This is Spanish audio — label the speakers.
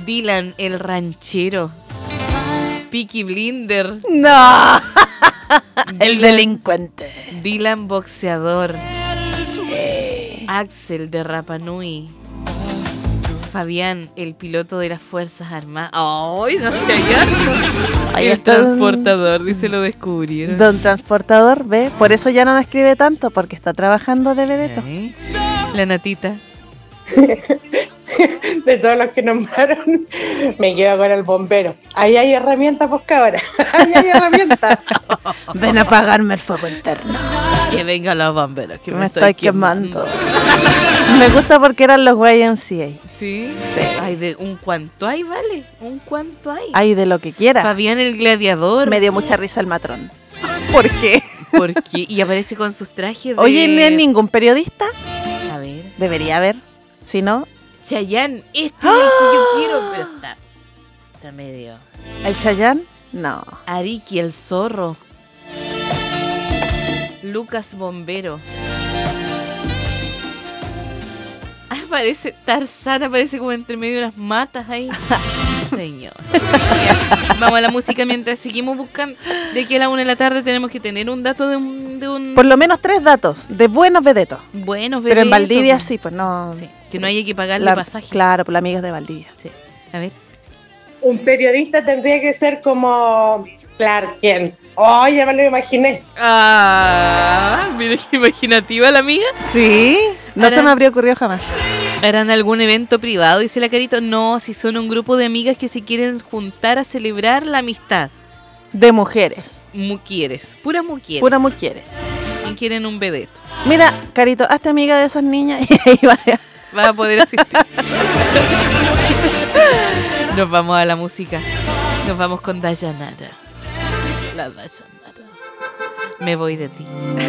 Speaker 1: Dylan el ranchero. Peaky Blinder.
Speaker 2: No. El delincuente.
Speaker 1: Dylan boxeador. Axel de Rapa Nui. Fabián, el piloto de las Fuerzas Armadas. ¡Ay, no sé hallar! El transportador, dice, lo descubrieron.
Speaker 2: Don Transportador, ¿ve? Por eso ya no nos escribe tanto, porque está trabajando de vedeto.
Speaker 1: La Natita.
Speaker 3: De todos los que nombraron, me quedo con el bombero. Ahí hay herramientas, pues cabra. Ahí hay herramientas.
Speaker 2: Ven a apagarme el fuego interno.
Speaker 1: Que vengan los bomberos, que
Speaker 2: me estoy quemando. Me gusta porque eran los YMCA.
Speaker 1: ¿Sí? Ay, de un cuanto hay, vale. Un cuanto hay.
Speaker 2: Ay, de lo que quiera.
Speaker 1: Fabián el gladiador.
Speaker 2: Me dio mucha risa el matrón. ¿Por qué?
Speaker 1: Porque y aparece con sus trajes de...
Speaker 2: Oye, ¿no hay ningún periodista?
Speaker 1: A ver.
Speaker 2: Debería haber. Si no...
Speaker 1: Chayanne, este es el que yo quiero, pero está medio...
Speaker 2: ¿El Chayanne? No.
Speaker 1: Ariki el zorro. Lucas Bombero. Aparece Tarzán, aparece como entre medio de las matas ahí. Señor. Ya, vamos a la música mientras seguimos buscando. De aquí a la 1 de la tarde tenemos que tener un dato de un...
Speaker 2: Por lo menos 3 datos de buenos vedetos.
Speaker 1: Buenos vedetos.
Speaker 2: Pero en Valdivia sí, pues no...
Speaker 1: Sí, que no haya que pagarle pasaje.
Speaker 2: Claro, por las amigas de Valdivia.
Speaker 1: Sí. A ver.
Speaker 3: Un periodista tendría que ser como Clark Kent. Oh, ya me lo imaginé.
Speaker 1: Ah, mira qué imaginativa la amiga.
Speaker 2: Sí, no se me habría ocurrido jamás.
Speaker 1: ¿Harán algún evento privado? Dice la Carito. No, si son un grupo de amigas que se quieren juntar a celebrar la amistad.
Speaker 2: De mujeres.
Speaker 1: Muquieres, puras muquieres.
Speaker 2: Puras mujeres.
Speaker 1: Y quieren un vedeto.
Speaker 2: Mira, Carito, hazte amiga de esas niñas y ahí
Speaker 1: vas a poder asistir. Nos vamos a la música. Nos vamos con Dayanara. La Dayanara. Me voy de ti.